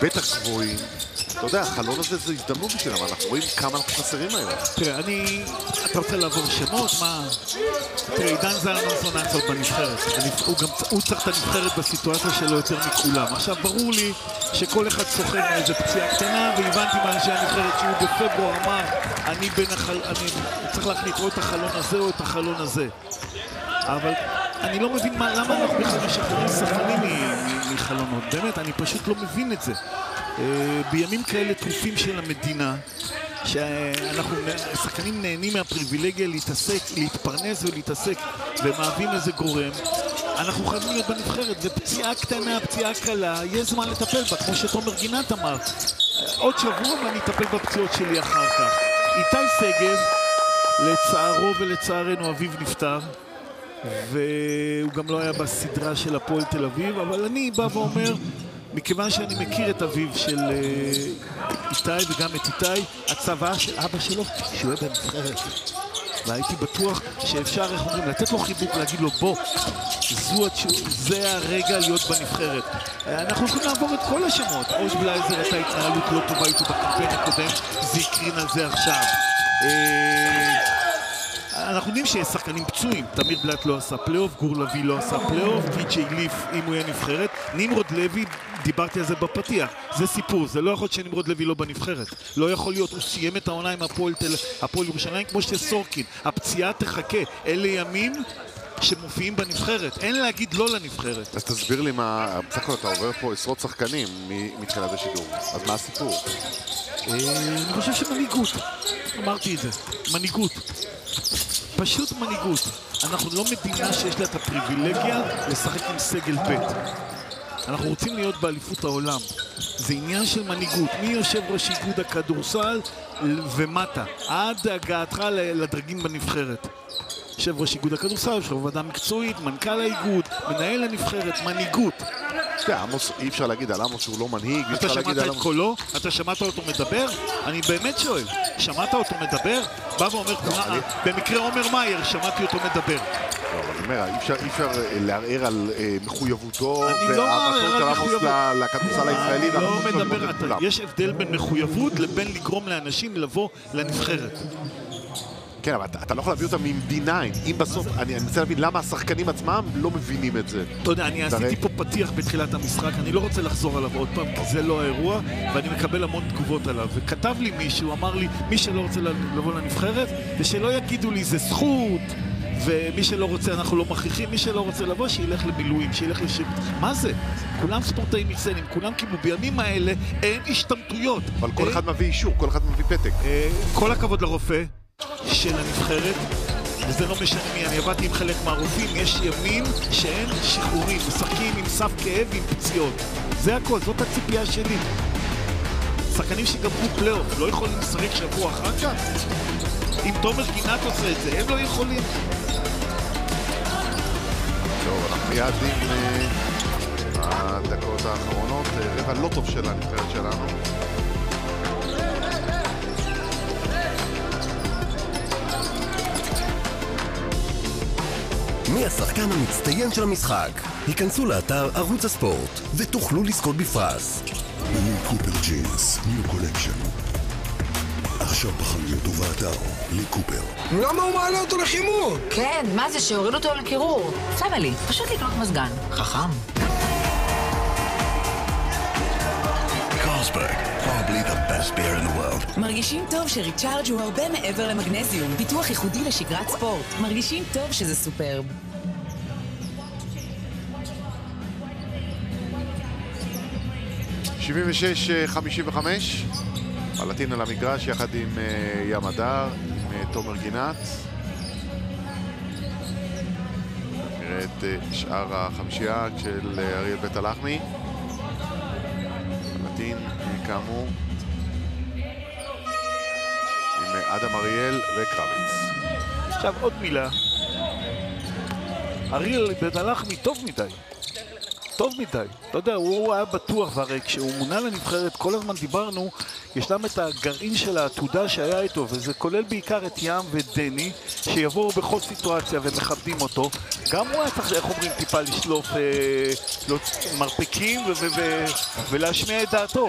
בטח גבוהים. אתה יודע, החלון הזה זו הזדמנות בשבילם, אנחנו רואים כמה אנחנו חסרים היום. תראה, אתה רוצה לעבור שמות? מה? תראה, עידן זלמנסון היה צריך בנבחרת. הוא צריך את הנבחרת בסיטואציה שלו יותר מכולם. עכשיו, ברור לי שכל אחד סוחר מאיזה פציעה קטנה, והבנתי מאנשי הנבחרת שהוא בפברואר אמר, אני צריך להחליט או את החלון הזה או את החלון הזה. אבל אני לא מבין למה אנחנו בכלל משחררים שחקנים מחלונות. באמת, אני פשוט לא מבין את זה. בימים כאלה טרופים של המדינה, שאנחנו שחקנים נהנים מהפריבילגיה להתפרנס ולהתעסק ומהווים איזה גורם, אנחנו חייבים להיות בנבחרת. ופציעה קטנה, פציעה קלה, יש זמן לטפל בה, כמו שתומר גינת אמר. עוד שבוע ואני אטפל בפציעות שלי אחר כך. איתי סגב, לצערו ולצערנו אביו נפטר, והוא גם לא היה בסדרה של הפועל תל אביב, אבל אני בא ואומר, מכיוון שאני מכיר את אביו של איתי וגם את איתי, הצבא של אבא שלו, שהוא היה בנבחרת. והייתי בטוח שאפשר, איך אומרים, לתת לו חיבוק, להגיד לו, בוא, זה הרגע להיות בנבחרת. אנחנו יכולים לעבור את כל השמות. אוש בלייזר הייתה התנהלות לא טובה איתו בקמפיין הקודם, זה יקרין על זה עכשיו. אנחנו יודעים שיש שחקנים פצועים, תמיר בלט לא עשה פלייאוף, גור לוי לא עשה פלייאוף, טי.ג'יי ליף אם הוא יהיה נבחרת, נמרוד לוי, דיברתי על זה בפתיח, זה סיפור, זה לא יכול להיות שנמרוד לוי לא בנבחרת, לא יכול להיות, הוא סיים את העונה עם הפועל ירושלים כמו שסורקין, הפציעה תחכה, אלה ימים שמופיעים בנבחרת, אין להגיד לא לנבחרת. אז תסביר לי מה, בסך הכל אתה עובר פה עשרות שחקנים מתחילת השידור, אז מה הסיפור? אני חושב שמנהיגות, אמרתי את זה, מנהיגות. פשוט מנהיגות. אנחנו לא מדינה שיש לה את הפריבילגיה לשחק עם סגל ב'. אנחנו רוצים להיות באליפות העולם. זה עניין של מנהיגות. מי יושב ראש איגוד הכדורסל ומטה, עד הגעתך לדרגים בנבחרת. יושב ראש איגוד הכדורסל, יושב ראש ועדה מקצועית, מנכ"ל האיגוד, מנהל הנבחרת, מנהיגות. אי אפשר להגיד על עמוס שהוא לא מנהיג. אתה שמעת את קולו? אתה שמעת אותו מדבר? אני באמת שואל, שמעת אותו מדבר? בא ואומר, במקרה עומר מאייר, שמעתי אותו מדבר. לא, אבל אני אומר, אי אפשר לערער על מחויבותו והאהבתו של עמוס לכדורסל הישראלי. אני לא מדבר, יש הבדל בין מחויבות לבין לגרום לאנשים לבוא לנבחרת. כן, אבל אתה לא יכול להביא אותם ממדינה, אם בסוף, אני רוצה להבין למה השחקנים עצמם לא מבינים את זה. אתה יודע, אני עשיתי פה פתיח בתחילת המשחק, אני לא רוצה לחזור עליו עוד פעם, כי זה לא האירוע, ואני מקבל המון תגובות עליו. וכתב לי מישהו, אמר לי, מי שלא רוצה לבוא לנבחרת, ושלא יגידו לי, זה זכות, ומי שלא רוצה, אנחנו לא מכריחים, מי שלא רוצה לבוא, שילך למילואים, שילך לשירות. מה זה? כולם ספורטאים מצטיינים, כולם קיבלו. בימים האלה אין השתמטויות. אבל כל אחד מביא אישור, כל אחד מביא פתק. כל הכבוד לרופא של הנבחרת, וזה לא משנה מי, אני עבדתי עם חלק מהרופאים, יש ימים שאין שחרורים, משחקים עם סף כאב ועם פציעות. זה הכל, זאת הציפייה שלי. שחקנים שגמרו פלייאוף, לא יכולים לשחק שבוע אחר כך? אם תומר גינת עושה את זה, הם לא יכולים. טוב, אנחנו מיד עם הדקות האחרונות, רבע לא טוב של הנבחרת שלנו. מי השחקן המצטיין של המשחק? היכנסו לאתר ערוץ הספורט ותוכלו לזכות בפרס. מיני קופר ג'ינס, ניו קולקשן. עכשיו בחנויות ובאתר, לי קופר. למה הוא מעלה אותו לחימום? כן, מה זה שהוריד אותו לקירור? פמילי, פשוט לקנות מזגן. חכם. קרלסברג, probably the best beer in the world. מרגישים טוב שריצ'ארג' הוא הרבה מעבר למגנזיום. פיתוח ייחודי לשגרת ספורט. מרגישים טוב שזה סופרב. ו56-55 פלטין על המגרש יחד עם ים הדר, עם תומר גינת. נראה את שאר החמישייה של אריאל בית הלחמי. פלטין כאמור עם אדם אריאל וקרביץ. עכשיו עוד מילה, אריאל בית הלחמי טוב מדי. טוב מדי, אתה יודע, הוא היה בטוח, והרי כשהוא מונה לנבחרת כל הזמן דיברנו, ישנם את הגרעין של העתודה שהיה איתו, וזה כולל בעיקר את ים ודני, שיבואו בכל סיטואציה ומכבדים אותו. גם הוא היה צריך, איך אומרים, טיפה לשלוף מרפקים ולהשמיע את דעתו.